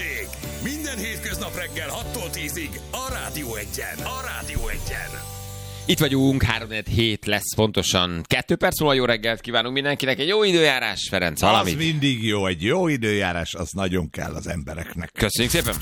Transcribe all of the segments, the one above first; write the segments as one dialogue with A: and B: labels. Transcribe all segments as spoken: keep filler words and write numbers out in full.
A: Hőség! Minden hétköznap reggel hattól tízig a Rádió Egyen. A Rádió Egyen.
B: Itt vagyunk, három hét lesz pontosan. Kettő perc múlva jó reggelt kívánunk mindenkinek. Egy jó időjárás, Ferenc, valamit.
C: Az mindig jó, egy jó időjárás, az nagyon kell az embereknek.
B: Köszönjük szépen!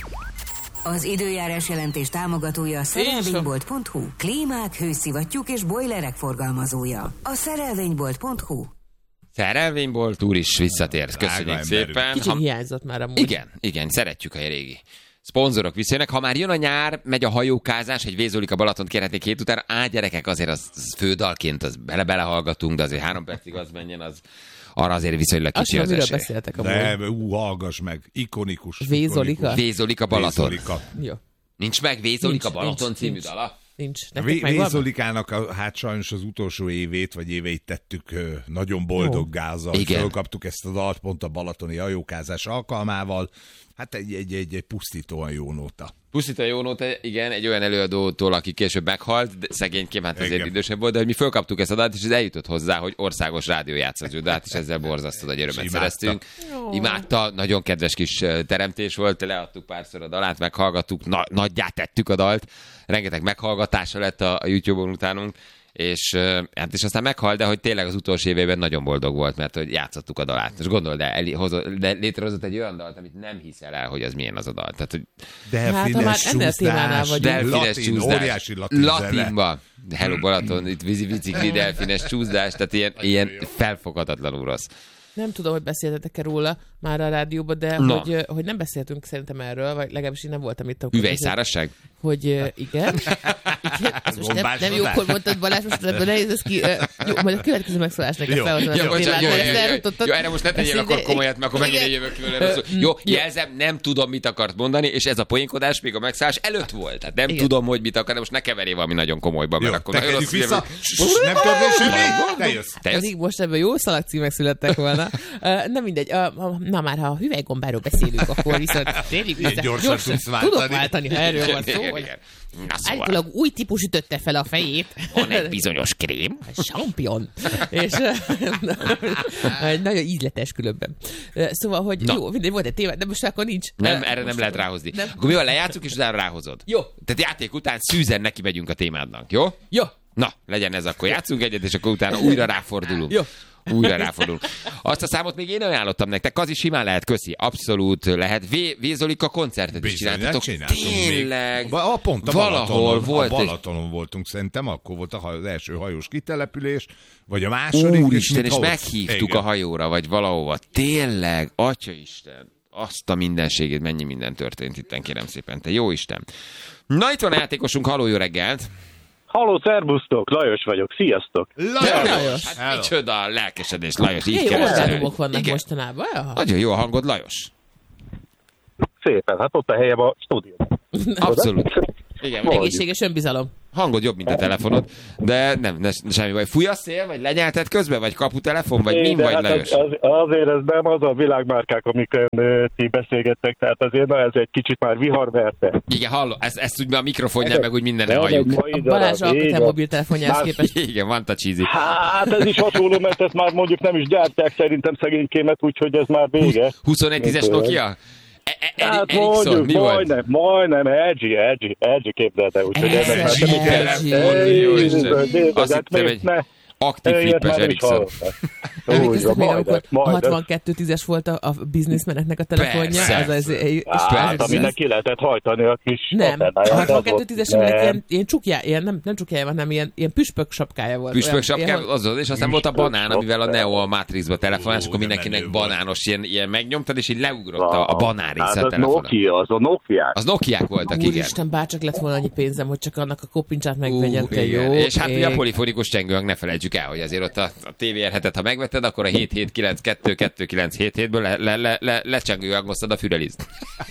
D: Az időjárás jelentés támogatója a szerelvénybolt pont hu. Klímák, hőszivattyúk és bojlerek forgalmazója. A szerelvénybolt pont hu.
B: Szerelvénybolt úr is visszatért. Köszönjük szépen.
E: Kicsit hiányzott már amúgy.
B: Igen, igen, szeretjük a régi szponzorok visszajönnek. Ha már jön a nyár, megy a hajókázás, egy Vézolika Balatont kérhetnék hét után. Á, gyerekek, azért az, az fődalként, az bele belehallgatunk, de azért három percig az menjen, az arra azért viszonylag kicsi az esély.
E: beszéltek amúgy.
C: De, ú, hallgass meg, ikonikus.
E: Vézolika?
C: Ikonikus.
B: Vézolika Balaton.
C: Vézolika.
E: Jó.
B: Nincs meg Vézolika
E: Nincs,
B: Balaton
E: nincs,
B: című
E: nincs.
B: dala?
E: Nincs.
C: Vé- Vézolikának a, hát sajnos az utolsó évét, vagy éveit tettük ö, nagyon boldog
E: Oh.
C: gázzal.
B: Igen.
C: Fölkaptuk ezt a dalt pont a balatoni hajókázás alkalmával. Hát egy, egy, egy, egy pusztítóan jó nóta.
B: Pusztító jó nóta, igen, egy olyan előadótól, aki később meghalt, de szegényként hát azért
C: Igen.
B: idősebb volt, de hogy mi fölkaptuk ezt a dalt, és ez eljutott hozzá, hogy országos rádió játszódó dalt, és ezzel borzasztó nagy örömet
C: Imádta.
B: szereztünk. Imádta, nagyon kedves kis ö, teremtés volt, leadtuk párszor a dalát, meghallgattuk, na, nagyját tettük a dalt, rengeteg meghallgatása lett a, a YouTube-on utánunk, és, ö, hát és aztán meghalt, de hogy tényleg az utolsó évében nagyon boldog volt, mert hogy játszottuk a dalát. És gondold el, el hozott, de létrehozott egy olyan dalt, amit nem hiszel el, hogy az milyen az a dal. Tehát, hogy
E: Hát, ha már ennél a témánál vagyunk.
B: delfines
C: latin,
B: csúszdás.
C: óriási latin zene.
B: Latinba. Hello Balaton, itt vízi bicikli, delfines csúszdás, tehát ilyen, ilyen felfoghatatlanul rossz.
E: Nem tudom, hogy beszéltetek-e róla már a rádióban, de
B: Na.
E: hogy, hogy nem beszéltünk szerintem erről, vagy legalábbis én nem voltam itt. akkor
B: Hüvelyszárasság?
E: Hogy uh, igen. igen. Ez most nem, nem
C: Gombásodás.
E: jókor mondtad, Balázs, most ebből nehéz ez ki. Uh, jó, majd a következő megszólásnak a
C: Jó.
E: felhozom.
B: Ja, bocsánat, jó, jó, jó, jó, jó, erre most ne tegyél akkor komolyat, mert akkor megint jövök ki vele. Jó, jelzem, nem tudom, mit akart mondani, és ez a poénkodás még a megszállás előtt volt. Tehát nem
E: Igen.
B: tudom, hogy mit akar, de most ne keverjél valami nagyon komolyba, mert
C: Jó,
B: akkor nagyon
C: tekerjük
B: rossz
C: vissza.
B: jövő.
C: Nem tudod semmi? Te jössz.
B: Te jössz?
E: Pedig most ebből jó szalagcímek születtek volna. Uh, nem mindegy. Uh, na már, ha a hüvelygombáról beszélünk, akkor viszont tényleg vissza.
C: gyorsan tudsz váltani.
E: Tudok váltani, ha erről van szó.
B: Igen,
E: hogy
B: igen. Na szóval,
E: Állítólag új típus ütötte fel a fejét.
B: van egy bizonyos krém.
E: Champion. És uh, nagyon ízletes különben. Uh, Szóval, hogy
B: Na.
E: jó, mindegy, volt egy téma, de most akkor nincs.
B: Nem,
E: Uh,
B: erre nem
E: most
B: lehet ráhozni.
E: Nem.
B: Akkor mi van, lejátszuk, és utána ráhozod.
E: Jó.
B: Tehát játék után szűzen neki megyünk a témádnak, jó?
E: Jó.
B: Na, legyen ez, akkor játszunk egyet, és akkor utána újra ráfordulunk.
E: Jó.
B: Újra ráfordulunk. Azt a számot még én ajánlottam nektek, Kazi, simán lehet, köszi. Abszolút lehet. V- Vézolika koncertet is
C: Bizony,
B: csináltatok.
C: csináltunk
B: Tényleg.
C: még. A, pont a
B: valahol
C: Balatonon,
B: volt
C: a
B: egy-
C: Balatonon voltunk, szerintem akkor volt a haj- az első hajós kitelepülés, vagy a második.
B: Úristen, és
C: mintha ott-
B: meghívtuk
C: igen.
B: a hajóra, vagy valahova. Tényleg, atyaisten, azt a mindenségét, mennyi minden történt itten, kérem szépen, te jó Isten. Na, itt van a játékosunk, halló, jó reggelt.
F: Halló, szervusztok, Lajos vagyok, sziasztok!
C: Lajos!
E: Lajos.
B: Hát
C: Hello.
B: micsoda lelkesedés, Lajos, így
E: Milyen
B: kell csinálni.
E: orgánumok vannak
B: Igen.
E: mostanában? Jaha.
B: Nagyon jó a hangod, Lajos.
F: Szépen, hát ott a helyem a stúdióban.
B: Abszolút. Igen,
F: Mondjuk.
E: Egészséges önbizalom.
B: hangod jobb, mint a telefonod, de nem, ne, semmi baj. Fúj a szél, vagy lenyelted közben, vagy kaputelefon, vagy mi
F: De
B: vagy,
F: hát
B: Lajos?
F: az, az, azért ez nem az a világmárkák, amiken ö, ti beszélgettek, tehát azért na, ez egy kicsit már viharverte.
B: Igen, hallom, ezt, ezt úgy a mikrofonján, meg úgy mindenen
F: Nem,
B: halljuk.
F: egy mai
E: A Balázs
F: darab,
E: Alcatel
F: igen.
E: mobiltelefonjához
F: Már-
E: képest.
B: Igen, van a cheesy.
F: Hát ez is hasonló, mert ezt már mondjuk nem is gyártják szerintem szegénykémet, úgyhogy ez már vége.
B: huszonegyes tízes Nokia? E- e-
F: Hát
B: Eri- Ericsson,
F: mondjuk,
B: mi volt?
F: majdnem, majdnem, Edgy, Edgy, Edgy képzeld el, úgyhogy
E: Ez
F: ennek
E: egy
F: már nem
E: Edgy.
F: kell.
B: Telefon, jó Isten.
F: Nézd,
B: Azt
F: hát
B: hittem
F: még
B: egy
F: ne.
B: aktív
F: Ilyet
B: flippes
F: már nem is
B: Ericsson.
F: hallottam. Úgy
E: Emlékeztek
F: van,
E: még,
F: majd
E: amikor
F: ez, majd ez.
E: hatvankettő tízes volt a, a bizniszmeneknek a telefonja?
B: Persze.
E: Az, az, és
F: Hát,
E: az-
F: aminek ki lehetett hajtani a kis...
E: nem,
F: antennáját, az
E: hatvankettő
F: volt.
E: tízesének
F: Nem.
E: ilyen, ilyen csukjá, ilyen, nem, nem csukjája, hanem ilyen, ilyen püspök sapkája volt.
B: Püspök
E: Olyan-
B: sapkám,
E: ilyen-
B: az volt, és aztán volt a banán, amivel a Neo a Matrixba telefonál, és
C: Ó,
B: akkor
C: de
B: mindenkinek
C: menő volt.
B: banános ilyen, ilyen megnyomtad, és így leugrott a, a banán része
F: Hát
B: a
F: az
B: telefonon.
F: Nokia, az a Nokia.
B: Az Nokiák voltak, igen.
E: Úristen, bárcsak lett volna annyi pénzem, hogy csak annak a koppincsát megvegyem, te
B: igen.
E: jó.
B: És hát ugye a
E: ég.
B: polifonikus csengőhang, ne felejtsük el, hogy azért ott a, a té vé er hetet, ha megvetted, akkor a hét hét kilenc kettő kettő kilenc hét hétből le, le, le, le, lecsengőhangoztad a fürelizt.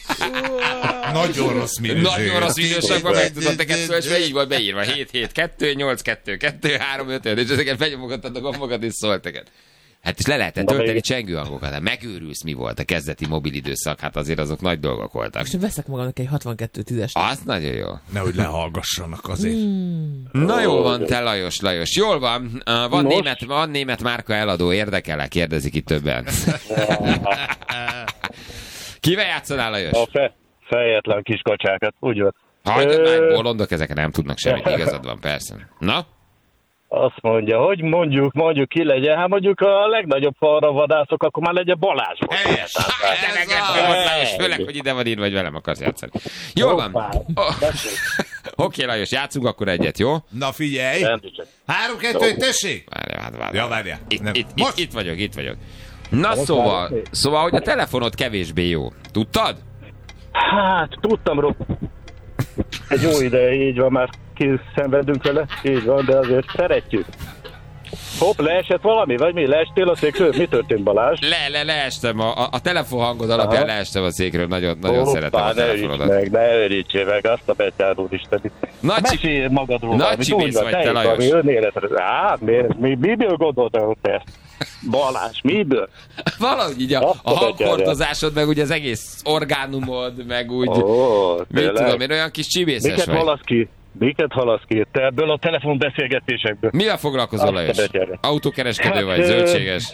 C: Nagyon rossz minőség.
B: Nagyon rossz minőségben meg tudod neked szólni, és így volt beírva. hét hét kettő nyolc kettő kettő három öt, és ezeket benyomogattad a gombokat, és szólt neked. Hát is le lehetett
F: Na,
B: tölteni
F: még-
B: csengőhangokat. Hát megőrülsz, mi volt a kezdeti mobil időszak. Hát azért azok nagy dolgok voltak.
E: Most veszek magamnak egy hatvankettő tízest.
B: Az nagyon jó.
C: Nehogy lehallgassanak azért.
B: Na jó van, te Lajos, Lajos. Jól van. Uh, Van,
F: Nos.
B: német, van német márka eladó, érdekel-e? Kérdezik itt többen. Kivel játszanál, Lajos?
F: A fe, fejetlen kis kacsákat, úgy van.
B: Hagyd
F: Ö,
B: meg, bolondok, ezek nem tudnak semmit, igazad van, persze. Na?
F: Azt mondja, hogy mondjuk, mondjuk ki legyen, hát mondjuk a legnagyobb falra vadászok, akkor már legyen Balázs.
C: Helyes.
B: Hát, de neked volt, Lajos, főleg, hogy ide van írva, vagy velem akarsz játszani. Jól van.
F: Hoppá.
B: Oh. Oké, Lajos, játszunk akkor egyet, jó?
C: Na figyelj!
F: Rendesen.
C: Három, kettő, tessék!
B: Várjál, hát várjál.
C: Ja, várjál.
B: Itt,
C: Nem.
B: itt,
C: Most?
B: itt, itt vagyok, itt vagyok. Na szóval, szóval, hogy a telefonod kevésbé jó. Tudtad?
F: Hát, tudtam, Rob. Egy jó ideje, így van, már kiszenvedünk vele, így van, de azért szeretjük. Hopp, leesett valami, vagy mi? Leestél a székről? Mi történt, Balázs?
B: Le, le, leestem. A, a telefonhangod alapján
F: Aha.
B: leestem a székről. Nagyon, nagyon
F: Hoppá,
B: szeretem a
F: ne öríts
B: telefonodat.
F: meg, ne örítsél meg, azt a betyárul Isteni.
B: Nagy csi-
F: Mesélj magadról
B: Nagy
F: valamit,
B: csibész
F: úgy van,
B: vagy te,
F: te
B: Lajos.
F: valami önéletre. Á, mi, mi, miből gondoltad te ezt? Balázs, miből?
B: Valahogy így a,
F: Azt
B: a
F: a betyárját.
B: hangkordozásod, meg úgy az egész orgánumod, meg úgy,
F: Ó,
B: mit
F: tényleg?
B: tudom én, olyan kis csibészes
F: Miket
B: vagy.
F: hallasz ki? Miket hallasz ki? Te ebből a telefonbeszélgetésekből.
B: Mivel foglalkozol,
F: Azt a
B: Lajos?
F: betyárját.
B: Autókereskedő
F: Hát,
B: vagy,
F: ö,
B: zöldséges?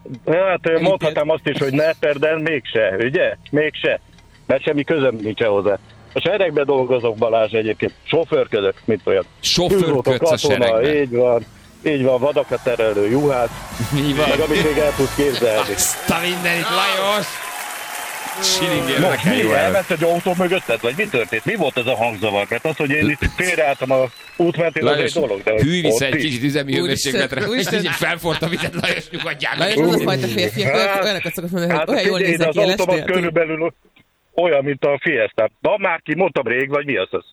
F: Hát mondhatnám azt is, hogy netter, de mégse, ugye? Mégse. Mert semmi közöm nincs hozzá. A seregbe dolgozok, Balázs, egyébként. Sofőrködök, mint olyan.
B: Sofőrködsz a
F: Katona,
B: seregbe.
F: így van. Így van, vadakat terelő juhász.
B: Mi van?
F: Meg amit még el tudsz képzelni.
B: Azt a mindenit, Lajos! Silingért
F: Most
B: nekem
F: mi?
B: jó el.
F: Elment egy autó mögötted? Vagy mi történt? Mi volt ez a hangzavar? Mert az, hogy én itt félreálltam a út mentén, az egy
B: Lajos,
F: dolog. De
B: hűj vissza
F: ott
B: egy
F: is.
B: kicsit üzemi
E: Úristen,
B: hőmérsékletre.
E: úristen.
B: Így felforrt a vizet, Lajos, nyugodjál meg.
E: Lajos, az a fajta férfiak, olyan-
F: Hát-
E: olyanokat szokott mondani, hogy
F: Hát
E: olyan jól
F: figyelj,
E: néznek
F: az
E: ki,
F: automat
E: lestél.
F: körülbelül olyan, mint a Fiesta. Na már ki, mondtam rég, vagy mi az az?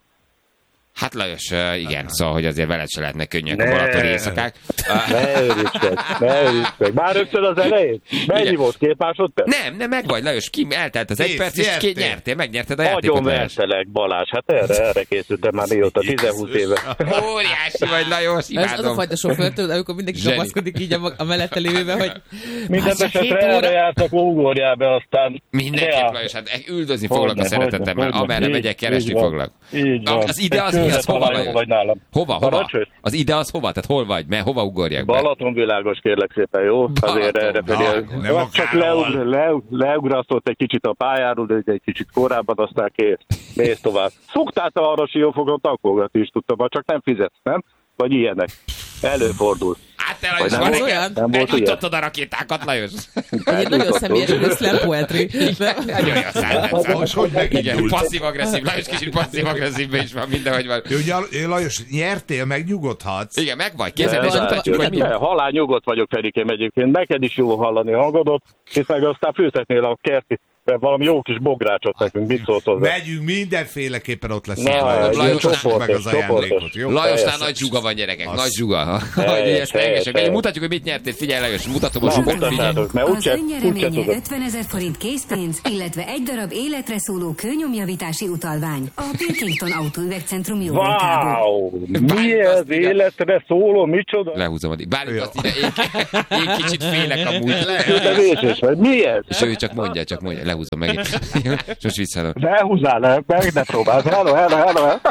B: Hát Lajos, uh, igen, szóval, hogy azért veled se lehetnek könnyek a
F: Ne.
B: Balaton éjszakák. Uh,
F: Ne örülj ne örülj Már rögtön az elején? Mennyi
B: Igen.
F: volt? Két másodperc?
B: nem, nem, meg vagy, Lajos, ki eltelt az egy
C: Kész,
B: perc, és
C: nyertél.
B: két nyertél, megnyerted a
F: Nagyon
B: játékot, Lajos.
F: vertelek, Balázs. Hát erre, erre készültem már mióta, tíz-húsz éve.
B: Óriási vagy, Lajos,
E: Ez az a
B: imádom.
E: fajta sofőr, tudod, amikor mindenki
B: Zseni.
E: kapaszkodik így a, mag- a mellette lévőbe, hogy
F: Minden
E: "Már csak hét
F: esetre erre
E: óra."
F: jártak, ugorjál be, aztán...
B: Mindenképp,
F: Ja.
B: Lajos, hát üldözni foglak a
F: Hogyne,
B: szeretetemmel,
F: hogyne, hogyne.
B: amerre
F: Így-
B: megyek, keresni
F: így van.
B: foglak.
F: Így van.
B: Az ide
F: Egy
B: az mi, az
F: kőre
B: hova,
F: találó
B: Lajos?
F: vagy nálam.
B: Hova, hova?
F: Parancsolj?
B: Az ide az hova? Tehát hol vagy? Mert hova ugorjak be?
F: Balaton világos, kérlek szépen, jó? Azért
B: Balaton,
F: erre pedig...
C: Balaton, nem
F: Csak
C: akárhol.
F: leugr, leugr, leugrasztott egy kicsit a pályáról, de egy kicsit korábban, aztán kész. Nézd tovább. Szoktál te arra siófogon tankolgatni is tudtam, csak nem fizetsz, nem? Vagy ilyenek. Előfordul.
B: Hát te,
F: Vagy
B: Lajos,
F: nem
B: van
E: volt
B: egy-
E: olyan?
F: Nem volt ilyen?
B: Megnyitottad a rakétákat, Lajos?
E: egy nagyon személyes hogy slam poetry.
B: Nagyon jó szállás.
C: Most hogy
B: Igen,
C: megindult?
B: passzív-agresszív, Lajos kicsit passzív-agresszívben is van, mindenhogy van.
C: Jó, ugye, Lajos, nyertél, megnyugodhatsz.
B: Igen, meg vagy. Kézzel is
E: van,
B: mutatjuk, hogy mi.
F: Ne, halál nyugodt vagyok, Ferikém, egyébként. Neked is jó hallani a hangodot, és meg aztán főzhetnél a kerti, valami jó kis bográcsot nekünk, mit szólt hozzá?
C: Megyünk, mindenféleképpen ott lesz.
F: Na,
C: Lajos,
B: Lajos,
C: mutassuk meg az
F: csoportos,
C: ajándékot, jó?
B: Lajosnál
F: Persze.
B: nagy zsuga van, gyerekek,
C: Az-
B: nagy zsuga. ha.
F: Helyes,
B: Hogy ezt
F: helyes,
B: engedjük.
F: helyes.
B: Mutatjuk, hogy mit nyertél. Figyelj, Lajos, mutatom a
F: Na,
B: zsugát. Figyelj.
F: mutassátok, mert
D: Az
F: úgyse, úgyse
D: önnyereménye
F: tudod.
D: ötvenezer forint készpénz, illetve egy darab életre szóló kőnyomjavítási utalvány a Pilkington Autóüvegcentrum jó voltából.
F: Wow! Mi
B: Bálint azt
F: ez
B: ide-
F: életre szóló, micsoda?
B: Lehúzom addig. Bálint
C: Ja.
B: azt ide, én, én kicsit félek amúgy.
F: De vésés vagy, mi ez?
B: És ő csak mondja, csak mondja, lehúzom meg itt. Most visszaadom.
F: Ne húzzál le, meg ne próbáld. Hello, hello, hello, hello.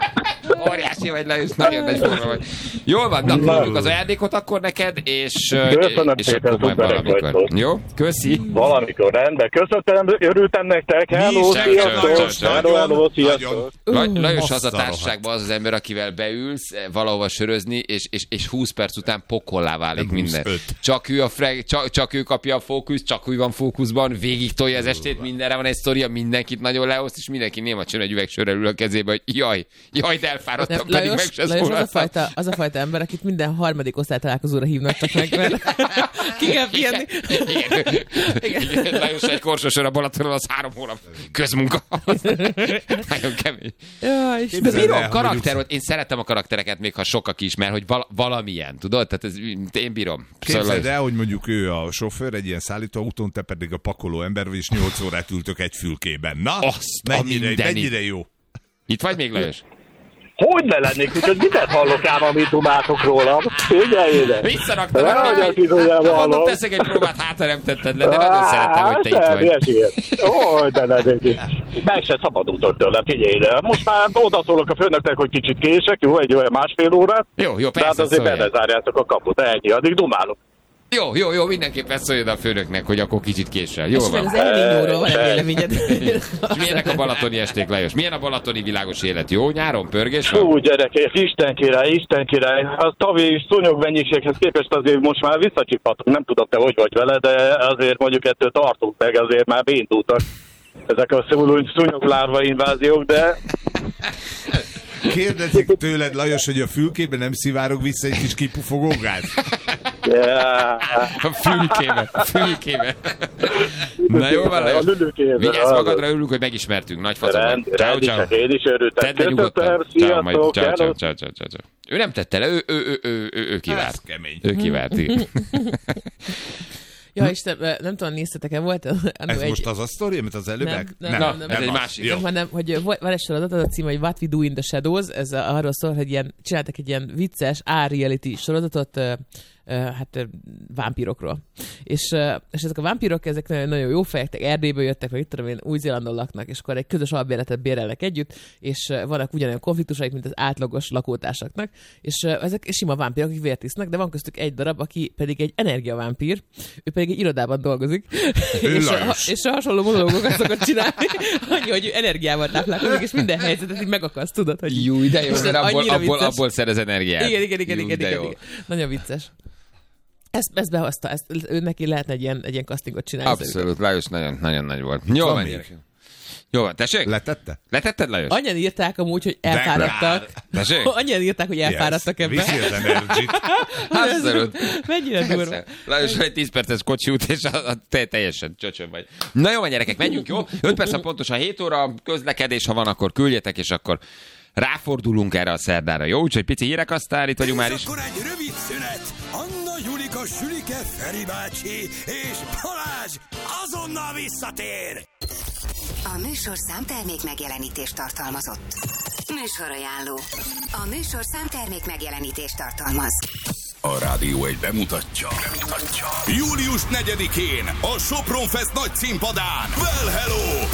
B: Óriási vagy, Lajos, nagyon nagy forma vagy. Jól van, na, mondjuk az ajándékot akkor neked, és,
F: Köszönöm
B: és
F: szépen,
B: akkor majd
F: szuperek
B: valamikor.
F: vagytok.
B: Jó? Köszi.
F: Valamikor rendben. Köszönöm, örültem nektek. Hello,
C: is,
B: csak, csak,
F: sziasztok.
B: csak.
F: Hello, hello, sziasztok.
C: Nagyon.
B: Laj, Lajos az a
C: Bassza
B: társaságban az az ember, akivel beülsz eh, valahova sörözni, és, és, és húsz perc után pokollá válik
C: Nem
B: minden.
C: huszonöt.
B: Csak ő, a freg, csak, csak ő kapja a fókusz, csak ő van fókuszban, végig tolja az estét, mindenre van egy sztoria, mindenkit nagyon leoszt, és mindenki néma csön egy üveg sörrel ül a kezébe, hogy jaj, jaj, de elfáradtam,
E: Nem,
B: pedig meg
E: Lajos,
B: se
E: Lajos az, a
B: szólaltam.
E: fajta, az a fajta ember, akit minden harmadik osztálytalálkozóra hívnak csak meg, mert ki kell pihenni.
B: Igen. Igen. Lajos egy korsósör a Balatonon, az három hónap közmunka. Nagyon kemény.
E: Ja, és
B: De
C: Képzeld
B: bírom
C: el,
B: karakter, hogy én szeretem a karaktereket, még ha sokak is, mert hogy val- valamilyen, tudod? Tehát ez, én bírom.
C: Képzeld
B: Szóval-
C: el, hogy mondjuk ő a sofőr, egy ilyen szállítóautón, te pedig a pakoló ember vagy, és nyolc órát ültök egy fülkében. Na,
B: Azt a
C: mennyire,
B: mindenit.
C: mennyire jó.
B: Itt vagy még, Lajos?
F: Hogy ne lennék, úgyhogy mindent hallok ám, amit dumáltok rólam. Figyelj ide!
B: Visszaraktam
F: Ne
B: a
F: hagyjak idójában
B: Mondom,
F: hallom.
B: teszek egy próbát, hátra nem tetted le, de nagyon szeretem, hogy te itt
F: Hát,
B: vagy.
F: Hogy ne lennék. Meg se szabadultok tőlem, figyelj ide. Most már odaszólok a főnöknek, hogy kicsit kések, jó, egy olyan másfél órát.
B: Jó, jó,
F: De hát
B: persze,
F: azért
B: szóljál.
F: bezárjátok a kaput, ennyi, addig dumálok.
B: Jó, jó, jó, mindenképpen szóljon a főnöknek, hogy akkor kicsit késsel. Jó
E: És meg
B: van.
E: az elményóról van egy véleményed.
B: És milyenek a balatoni esték, Lajos? Milyen a balatoni világos élet? Jó nyáron? Pörgés van?
F: Hú, gyerekek, Isten király, Isten király. A tavi szúnyogmennyiséghez képest azért most már visszacsiphatunk. Nem tudom, te hogy vagy vele, de azért mondjuk ettől tartunk meg, azért már beindultak ezek a szúnyoglárva inváziók, de...
C: Kérdezik tőled, Lajos, hogy a fülkében nem szivárog vissza egy kis kipufogó gáz?
F: Yeah.
B: A fülkébe, a fülkébe. Na jó van, Lajos. Vigyázz magadra, örülünk, hogy megismertünk. Nagy facon vagy. Ciao, ciao.
F: Én is örültem.
B: Tedd le nyugodtan. Ciao, majd
F: Sziasztok.
B: ciao, ciao, ciao, ciao, ciao. Ő nem tette le, ő, ő, ő, ő, ő, ő kivárt.
C: Ez kemény.
B: Ő kivárt, igen.
E: Ja, Isten, nem tudom, néztetek-e, volt?
C: Ez
E: egy...
C: most az a sztori, amit az előbb?
E: Nem, nem,
B: Na,
E: nem, nem,
B: ez egy
E: nem,
B: másik.
E: nem, hanem, hogy van egy sorozat, az a cím, hogy What We Do in the Shadows, ez arról szól, hogy ilyen, csináltak egy ilyen vicces A-reality sorozatot, hát vámpírokról. És, és ezek a vámpírok, ezek nagyon, nagyon jó fejek, Erdélyből jöttek, vagy itt tudom én, Új-Zélandon laknak, és akkor egy közös albérletet bérelnek együtt, és vannak ugyanolyan konfliktusaik, mint az átlagos lakótársaknak, és ezek sima vámpírok, akik vért isznak, de van köztük egy darab, aki pedig egy energiavámpír, ő pedig egy irodában dolgozik, és, a, és a hasonló monológokat szokott csinálni, annyi, hogy ő energiával táplálkozik, és minden helyzetet így megakasz, tudod, hogy...
B: Jó, de jó, mert abból, abból, abból szerez energiát.
E: Igen, igen, igen,
B: Jú,
E: igen, igen, igen. Nagyon vicces. Ezt, ezt behozta, ezt, ő neki lehetne egy ilyen, egy ilyen castingot csinálni.
B: Abszolút, Lajos nagyon, nagyon nagy volt. Jó van, Jó van, tessék?
C: Letette?
B: Letetted, Lajos?
E: Annyian írták amúgy, hogy elfáradtak.
B: Tessék?
E: Annyian írták, hogy elfáradtak
C: Yes.
E: ebben.
C: Viszi az energit.
B: Abszolút.
E: Mennyire durva.
B: Lajos, egy tíz perces kocsi út, és a, a, te teljesen csöcsön vagy. Na jó van, gyerekek, menjünk, jó? öt perc pontosan hét óra, közlekedés, ha van, akkor küldjetek, és akkor ráfordulunk erre a szerdára, jó? Úgyhogy pici hírek, aztán itt vagyunk már is.
A: Akkor egy rövid szünet. Anna, Julika, Sülike, Feri bácsi és Balázs azonnal visszatér.
D: A műsor számtermék megjelenítést tartalmazott. Műsorajánló. A műsor számtermék megjelenítést tartalmaz.
A: A Rádió egy bemutatja. bemutatja. július negyedikén a Sopron Fest nagy színpadán. Well, hello!